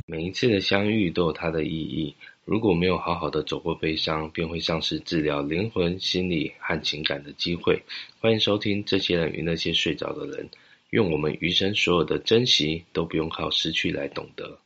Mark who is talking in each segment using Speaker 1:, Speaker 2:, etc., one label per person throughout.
Speaker 1: 每一次的相遇都有它的意义，如果没有好好的走过悲伤，便会丧失治疗灵魂、心理和情感的机会。欢迎收听这些人与那些睡着的人，愿我们余生所有的珍惜都不用靠失去来懂得。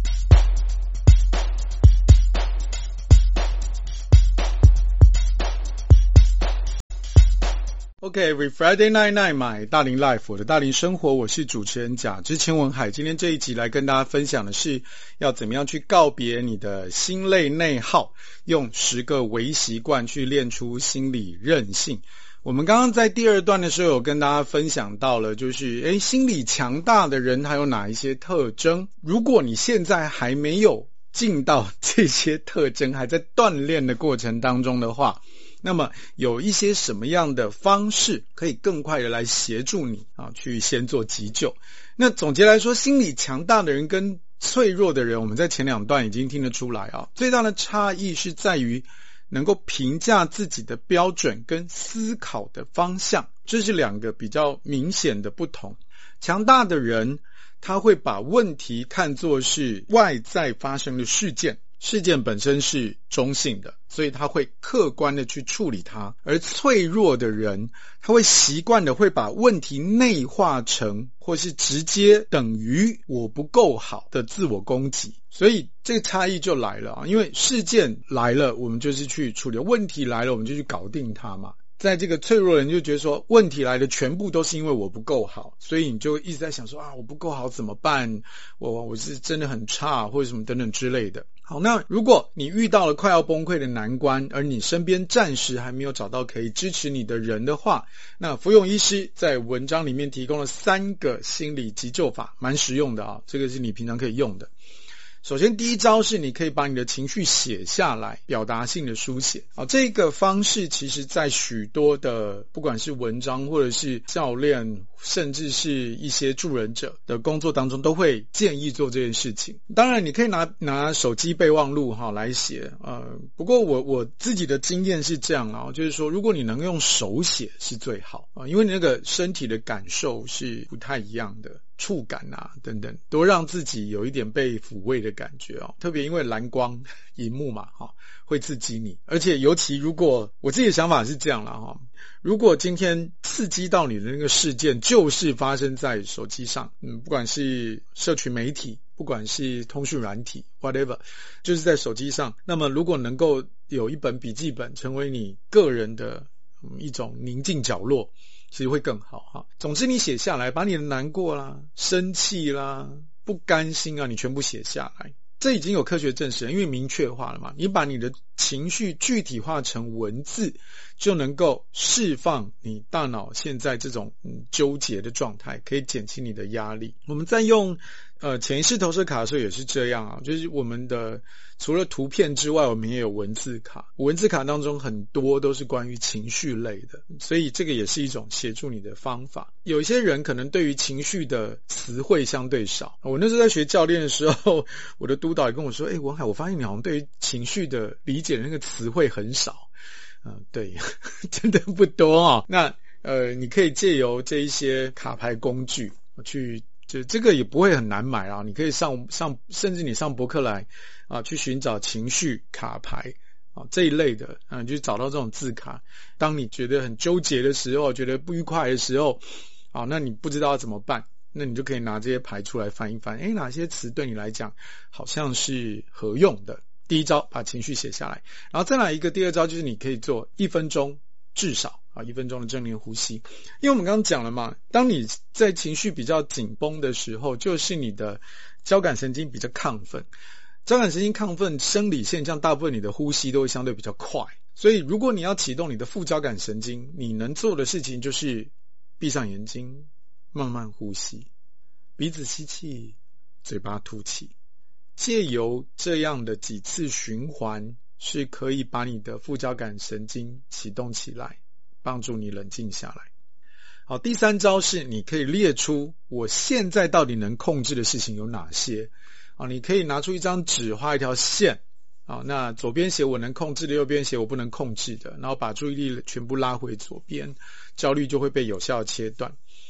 Speaker 2: OK, every Friday night, 买大龄 Life， 我的大龄生活，我是主持人贾之前文海。今天这一集来跟大家分享的是要怎么样去告别你的心累内耗，用10个微习惯去练出心理韧性。我们刚刚在第二段的时候有跟大家分享到了，就是心理强大的人还有哪一些特征。如果你现在还没有进到这些特征，还在锻炼的过程当中的话，那么有一些什么样的方式可以更快的来协助你去先做急救。那总结来说，心理强大的人跟脆弱的人，我们在前2段已经听得出来最大的差异是在于能够评价自己的标准跟思考的方向，这是2个比较明显的不同。强大的人他会把问题看作是外在发生的事件，事件本身是中性的，所以他会客观的去处理它。而脆弱的人，他会习惯的会把问题内化成或是直接等于我不够好的自我攻击。所以这个差异就来了因为事件来了我们就是去处理，问题来了我们就去搞定它嘛。在这个脆弱的人就觉得说，问题来的全部都是因为我不够好，所以你就一直在想说我不够好怎么办，我是真的很差或者什么等等之类的。好，那如果你遇到了快要崩溃的难关，而你身边暂时还没有找到可以支持你的人的话，那福永医师在文章里面提供了3个心理急救法，蛮实用的这个是你平常可以用的。首先第一招是你可以把你的情绪写下来，表达性的书写这个方式其实在许多的不管是文章或者是教练甚至是一些助人者的工作当中都会建议做这件事情。当然你可以拿手机备忘录来写不过我自己的经验是这样就是说如果你能用手写是最好因为你那个身体的感受是不太一样的，触感等等都让自己有一点被抚慰的感觉特别因为蓝光萤幕嘛会刺激你，而且尤其如果我自己的想法是这样啦如果今天刺激到你的那个事件就是发生在手机上不管是社群媒体，不管是通讯软体 whatever， 就是在手机上，那么如果能够有一本笔记本成为你个人的一种宁静角落，其实会更好总之你写下来，把你的难过啦、生气啦、不甘心你全部写下来。这已经有科学证实了，因为明确化了嘛，你把你的情绪具体化成文字，就能够释放你大脑现在这种纠结的状态，可以减轻你的压力。我们在用潜意识投射卡的时候也是这样就是我们的除了图片之外，我们也有文字卡，文字卡当中很多都是关于情绪类的，所以这个也是一种协助你的方法。有一些人可能对于情绪的词汇相对少，我那时候在学教练的时候，我的督导也跟我说文海，我发现你好像对于情绪的理解的那个词汇很少对真的不多那你可以借由这一些卡牌工具去，就这个也不会很难买你可以上甚至你上博客来去寻找情绪卡牌这一类的你就找到这种字卡。当你觉得很纠结的时候，觉得不愉快的时候那你不知道怎么办，那你就可以拿这些牌出来翻一翻哪些词对你来讲好像是合用的。第一招把情绪写下来，然后再来一个第二招，就是你可以做1分钟，至少1分钟的正念呼吸。因为我们刚刚讲了嘛，当你在情绪比较紧绷的时候，就是你的交感神经比较亢奋，交感神经亢奋生理现象，大部分你的呼吸都会相对比较快，所以如果你要启动你的副交感神经，你能做的事情就是闭上眼睛，慢慢呼吸，鼻子吸气，嘴巴吐气，借由这样的几次循环，是可以把你的副交感神经启动起来，帮助你冷静下来。好，第3招是你可以列出我现在到底能控制的事情有哪些你可以拿出一张纸，画一条线那左边写我能控制的，右边写我不能控制的，然后把注意力全部拉回左边，焦虑就会被有效切断。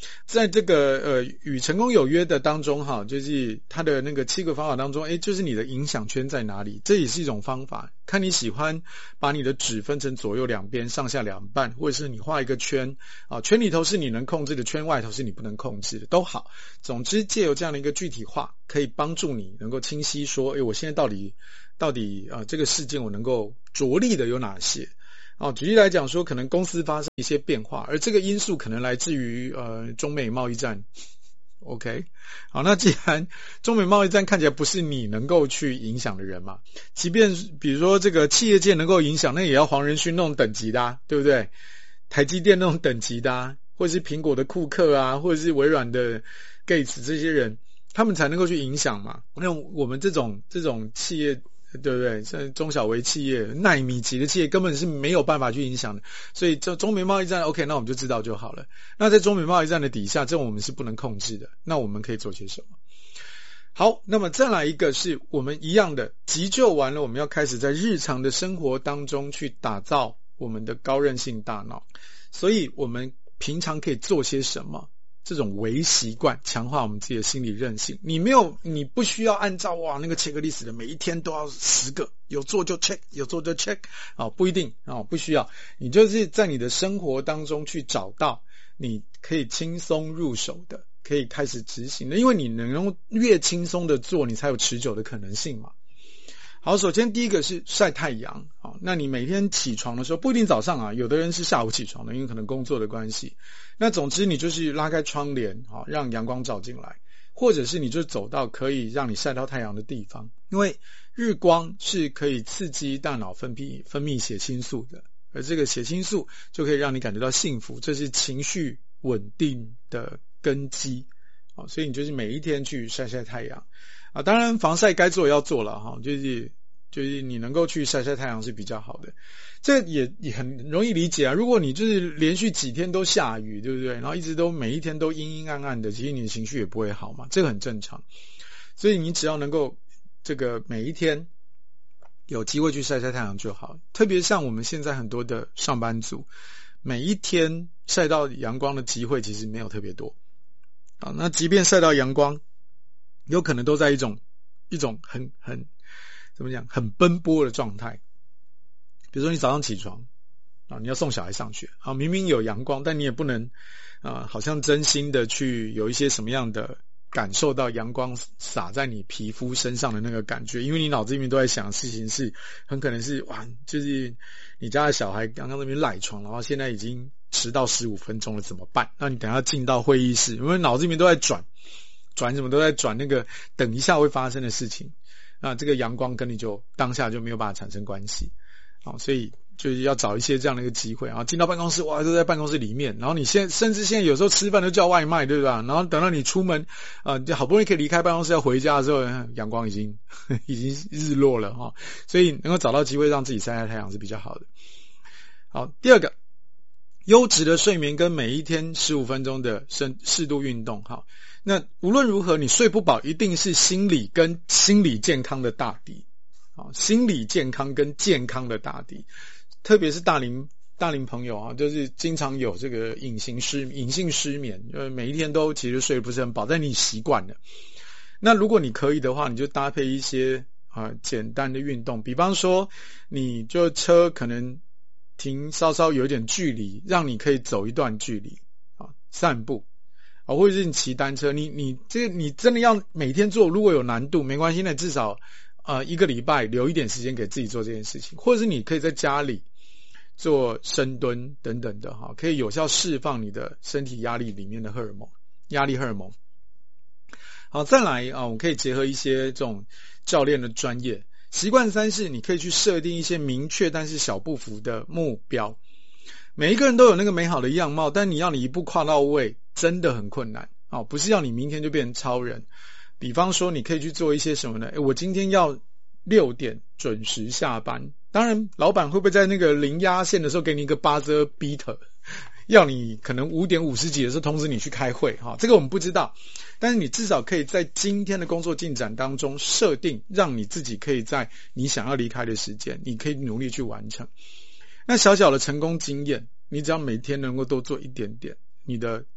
Speaker 2: 在这个与成功有约的当中哈，就是他的那个7个方法当中，就是你的影响圈在哪里，这也是一种方法。看你喜欢把你的纸分成左右两边、上下两半，或者是你画一个圈啊，圈里头是你能控制的，圈外头是你不能控制的，都好。总之借由这样的一个具体化，可以帮助你能够清晰说，我现在到底这个事件我能够着力的有哪些。举例来讲说，可能公司发生一些变化，而这个因素可能来自于中美贸易战。OK， 好，那既然中美贸易战看起来不是你能够去影响的人嘛，即便比如说这个企业界能够影响，那也要黄仁勋那种等级的对不对？台积电那种等级的或者是苹果的库克啊，或者是微软的 Gates 这些人，他们才能够去影响嘛。那我们这种企业，对不对？像中小微企业、奈米级的企业根本是没有办法去影响的。所以这中美贸易战 OK， 那我们就知道就好了。那在中美贸易战的底下，这种我们是不能控制的，那我们可以做些什么？好，那么再来一个是我们一样的急救完了，我们要开始在日常的生活当中去打造我们的高韧性大脑。所以我们平常可以做些什么？这种微习惯强化我们自己的心理韧性。你不需要按照那个切克历史的每一天都要10个，有做就 check， 有做就 check， 不一定不需要。你就是在你的生活当中去找到你可以轻松入手的，可以开始执行的，因为你能够越轻松的做，你才有持久的可能性嘛。好，首先第一个是晒太阳。好，那你每天起床的时候，不一定早上有的人是下午起床的，因为可能工作的关系。那总之你就是拉开窗帘，让阳光照进来，或者是你就走到可以让你晒到太阳的地方，因为日光是可以刺激大脑分泌血清素的，而这个血清素就可以让你感觉到幸福，这是情绪稳定的根基。好，所以你就是每一天去晒晒太阳。当然防晒该做也要做了就是你能够去晒晒太阳是比较好的。这也很容易理解啊，如果你就是连续几天都下雨，对不对？然后一直都每一天都阴阴暗暗的，其实你的情绪也不会好嘛，这个很正常。所以你只要能够这个每一天有机会去晒晒太阳就好。特别像我们现在很多的上班族，每一天晒到阳光的机会其实没有特别多。那即便晒到阳光，有可能都在一种很怎么讲，很奔波的状态。比如说你早上起床你要送小孩上学明明有阳光，但你也不能好像真心的去有一些什么样的感受到阳光洒在你皮肤身上的那个感觉，因为你脑子里面都在想的事情是很可能是就是你家的小孩刚刚那边赖床，然后现在已经迟到15分钟了怎么办？那你等一下进到会议室，因为脑子里面都在转什么，都在转那个等一下会发生的事情。那这个阳光跟你就当下就没有办法产生关系。所以就是要找一些这样的一个机会进到办公室，都在办公室里面，然后你甚至现在有时候吃饭都叫外卖，对吧？然后等到你出门就好不容易可以离开办公室要回家的时候，阳光已经日落了所以能够找到机会让自己晒晒太阳是比较好的。好，第二个，优质的睡眠跟每一天15分钟的适度运动。好，那无论如何你睡不饱一定是心理健康的大敌。心理健康跟健康的大敌，特别是大龄朋友就是经常有这个隐性失眠，每一天都其实睡得不是很饱，但你习惯了。那如果你可以的话，你就搭配一些简单的运动，比方说你就车可能停稍稍有点距离，让你可以走一段距离散步或者是你骑单车，你真的要每天做，如果有难度没关系，那至少1个礼拜留一点时间给自己做这件事情，或者是你可以在家里做深蹲等等的可以有效释放你的身体压力里面的压力荷尔蒙。好，再来我可以结合一些这种教练的专业。习惯3是你可以去设定一些明确但是小步幅的目标。每一个人都有那个美好的样貌，但你要你一步跨到位真的很困难不是要你明天就变成超人。比方说你可以去做一些什么呢？我今天要6点准时下班，当然老板会不会在那个零压线的时候给你一个buzzer beater，要你可能5点50几的时候通知你去开会这个我们不知道，但是你至少可以在今天的工作进展当中设定，让你自己可以在你想要离开的时间你可以努力去完成。那小小的成功经验，你只要每天能够多做一点点，你的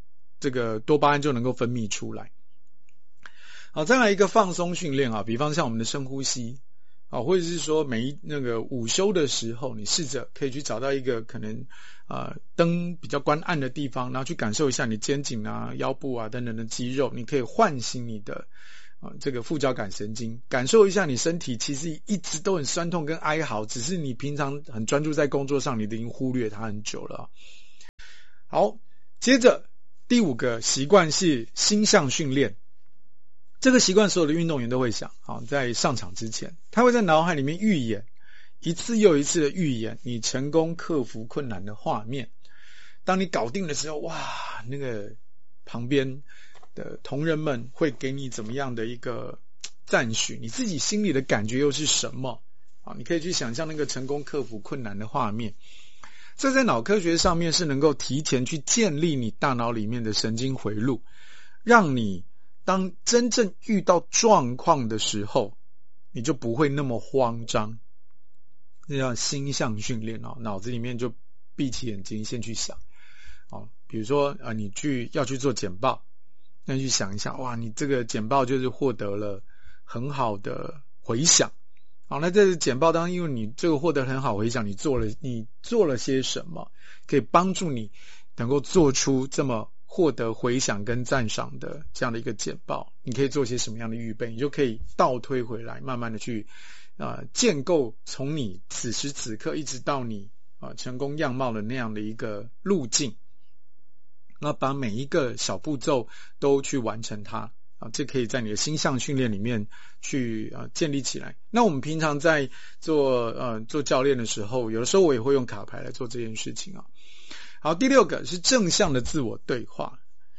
Speaker 2: 这个多巴胺就能够分泌出来。好，再来一个放松训练啊，比方像我们的深呼吸啊，或者是说那个午休的时候，你试着可以去找到一个可能灯比较关暗的地方，然后去感受一下你肩颈啊、腰部啊等等的肌肉，你可以唤醒你的这个副交感神经，感受一下你身体其实一直都很酸痛跟哀嚎，只是你平常很专注在工作上，你已经忽略它很久了。好，接着第5个习惯是心象训练。这个习惯所有的运动员都会想，在上场之前，他会在脑海里面预演一次又一次的预演你成功克服困难的画面。当你搞定的时候，哇，那个旁边的同仁们会给你怎么样的一个赞许，你自己心里的感觉又是什么？你可以去想象那个成功克服困难的画面。这在脑科学上面是能够提前去建立你大脑里面的神经回路，让你当真正遇到状况的时候，你就不会那么慌张。这叫心象训练，脑子里面就闭起眼睛先去想。比如说你要去做简报，那你去想一下，哇，你这个简报就是获得了很好的回响。好，那这个简报当中，因为你这个获得很好回响，你做了些什么，可以帮助你能够做出这么获得回响跟赞赏的这样的一个简报，你可以做些什么样的预备，你就可以倒推回来，慢慢的去建构从你此时此刻一直到你成功样貌的那样的一个路径，那把每一个小步骤都去完成它。这可以在你的心象训练里面去建立起来。那我们平常在做教练的时候，有的时候我也会用卡牌来做这件事情啊。好，第6个是正向的自我对话。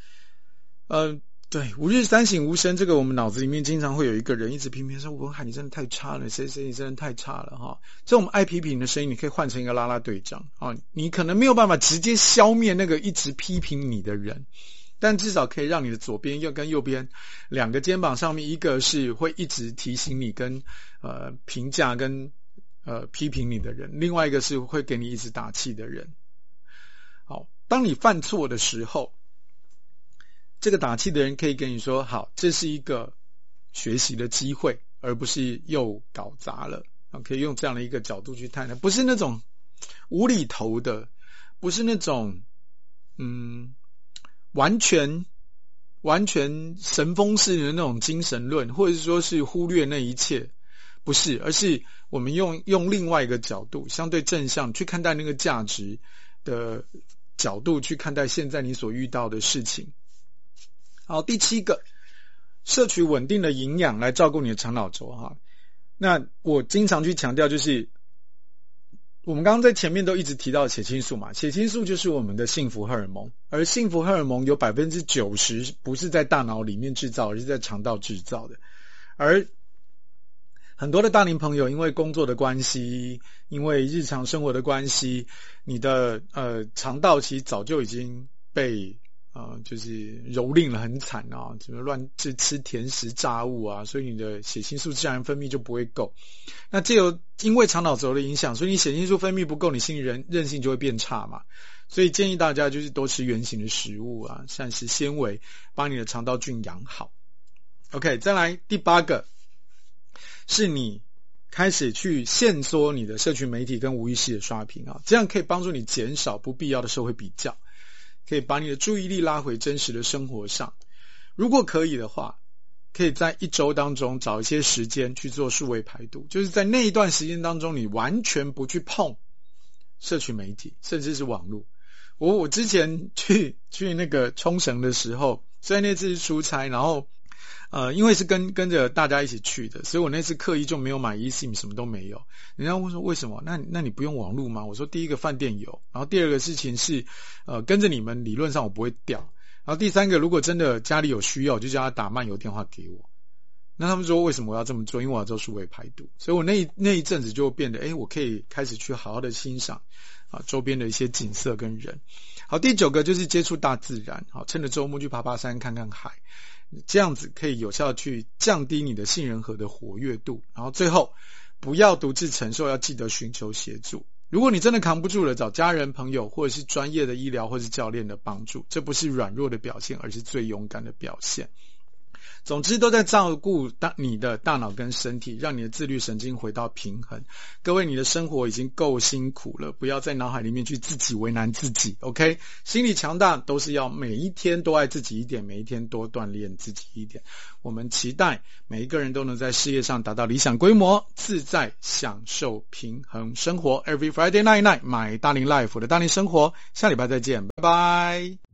Speaker 2: 对，吾日三省吾身，这个我们脑子里面经常会有一个人一直批评说，文海你真的太差了，谁谁你真的太差了哈。这种爱批评的声音，你可以换成一个啦啦队长啊，你可能没有办法直接消灭那个一直批评你的人，但至少可以让你的左边跟右边2个肩膀上面，一个是会一直提醒你跟评价跟批评你的人，另外一个是会给你一直打气的人。好，当你犯错的时候，这个打气的人可以跟你说，好，这是一个学习的机会，而不是又搞砸了。可以用这样的一个角度去看，不是那种无厘头的，不是那种完全神风式的那种精神论，或者说是忽略那一切，不是，而是我们用另外一个角度，相对正向去看待那个价值的角度去看待现在你所遇到的事情。好，第7个，摄取稳定的营养来照顾你的肠脑轴哈。那我经常去强调，就是我们刚刚在前面都一直提到血清素嘛，血清素就是我们的幸福荷尔蒙，而幸福荷尔蒙有 90% 不是在大脑里面制造，而是在肠道制造的。而很多的大龄朋友因为工作的关系，因为日常生活的关系，你的肠道其实早就已经被就是蹂躏了很惨啊，怎么乱吃甜食炸物啊，所以你的血清素自然分泌就不会够。那因为肠脑轴的影响，所以你血清素分泌不够，你心理韧性就会变差嘛。所以建议大家就是多吃原型的食物啊，膳食纤维，把你的肠道菌养好。OK， 再来第8个，是你开始去限缩你的社群媒体跟无意识的刷屏啊，这样可以帮助你减少不必要的社会比较，可以把你的注意力拉回真实的生活上。如果可以的话，可以在1周当中找一些时间去做数位排毒，就是在那一段时间当中，你完全不去碰社群媒体，甚至是网络。我之前去那个冲绳的时候，虽然那次是出差，然后因为是跟着大家一起去的，所以我那次刻意就没有买 eSIM， 什么都没有。人家问说为什么？那你不用网络吗？我说第一个饭店有，然后第二个事情是跟着你们理论上我不会掉，然后第3个如果真的家里有需要，我就叫他打漫游电话给我。那他们说为什么我要这么做？因为我要做数位排毒，所以我那一阵子就变得我可以开始去好好的欣赏周边的一些景色跟人。好，第9个就是接触大自然，好，趁着周末去爬爬山看看海，这样子可以有效去降低你的杏仁核的活跃度。然后最后不要独自承受，要记得寻求协助。 如果你真的扛不住了，找家人朋友或者是专业的医疗或是教练的帮助，这不是软弱的表现，而是最勇敢的表现。总之都在照顾你的大脑跟身体，让你的自律神经回到平衡。各位，你的生活已经够辛苦了，不要在脑海里面去自己为难自己 OK。 心理强大都是要每一天多爱自己一点，每一天多锻炼自己一点。我们期待每一个人都能在事业上达到理想规模，自在享受平衡生活。 Every Friday night my 大龄 life 我的大龄生活，下礼拜再见，拜拜。